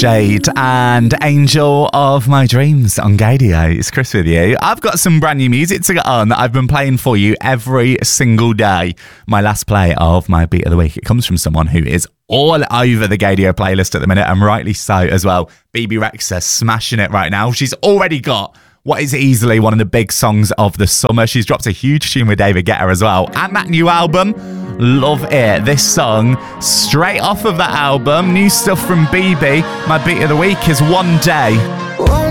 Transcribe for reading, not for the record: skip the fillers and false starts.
Jade and Angel of My Dreams on Gadio. It's Chris with you. I've got some brand new music to get on that I've been playing for you every single day. My last play of my beat of the week. It comes from someone who is all over the Gadio playlist at the minute, and rightly so as well. BB Rexa smashing it right now. She's already got what is easily one of the big songs of the summer. She's dropped a huge tune with David Guetta as well. And that new album, love it. This song, straight off of that album, new stuff from BB. My beat of the week is One Day.